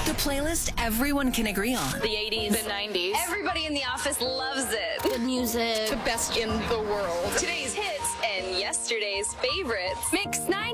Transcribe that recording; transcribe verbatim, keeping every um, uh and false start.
The playlist everyone can agree on. The eighties. The nineties. Everybody in the office loves it. Good music. The best in the world. Today's hits and yesterday's favorites. Mix nine.